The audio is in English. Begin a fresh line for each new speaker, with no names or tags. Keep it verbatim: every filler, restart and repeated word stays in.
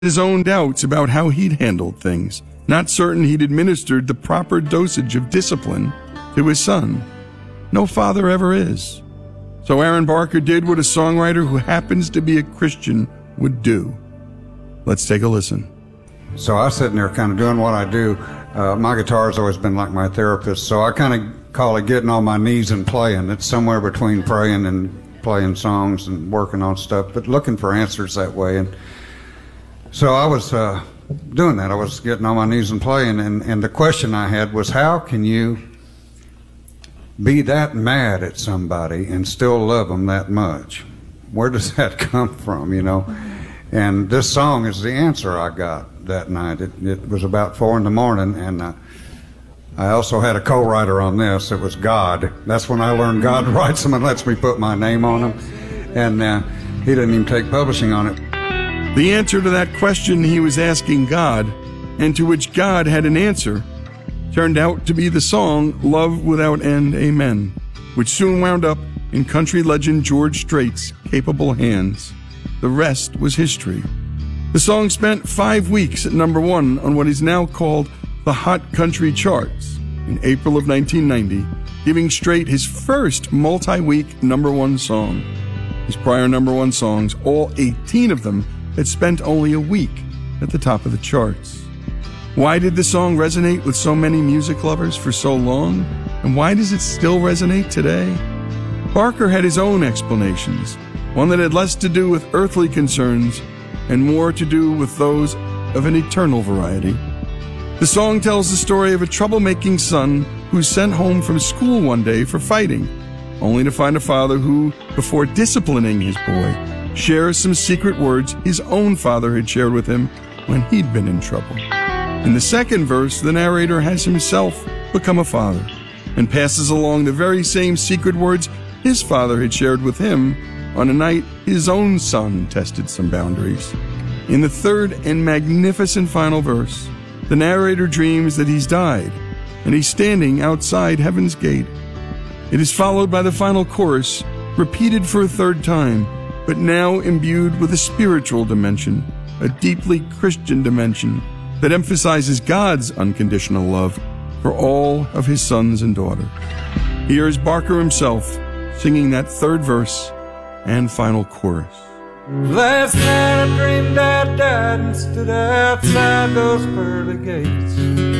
his own doubts about how he'd handled things, not certain he'd administered the proper dosage of discipline to his son. No father ever is. So Aaron Barker did what a songwriter who happens to be a Christian would do. Let's take a listen.
So I was sitting there kind of doing what I do. Uh, my guitar's always been like my therapist, so I kind of call it getting on my knees and playing. It's somewhere between praying and playing songs and working on stuff, but looking for answers that way. And so I was uh, doing that. I was getting on my knees and playing, and, and the question I had was, how can you be that mad at somebody and still love them that much? Where does that come from, you know? And this song is the answer I got that night. It, it was about four in the morning, and uh, I also had a co-writer on this. It was God. That's when I learned God writes them and lets me put my name on them. And uh, he didn't even take publishing on it.
The answer to that question he was asking God, and to which God had an answer, turned out to be the song Love Without End, Amen, which soon wound up in country legend George Strait's capable hands. The rest was history. The song spent five weeks at number one on what is now called the Hot Country Charts in April of nineteen ninety, giving Strait his first multi-week number one song. His prior number one songs, all eighteen of them, had spent only a week at the top of the charts. Why did the song resonate with so many music lovers for so long? And why does it still resonate today? Barker had his own explanations, one that had less to do with earthly concerns and more to do with those of an eternal variety. The song tells the story of a troublemaking son who's sent home from school one day for fighting, only to find a father who, before disciplining his boy, shares some secret words his own father had shared with him when he'd been in trouble. In the second verse, the narrator has himself become a father and passes along the very same secret words his father had shared with him on a night his own son tested some boundaries. In the third and magnificent final verse, the narrator dreams that he's died and he's standing outside heaven's gate. It is followed by the final chorus, repeated for a third time, but now imbued with a spiritual dimension, a deeply Christian dimension that emphasizes God's unconditional love for all of his sons and daughters. Here is Barker himself singing that third verse and final chorus.
Last night I dreamed I died and stood outside those pearly gates.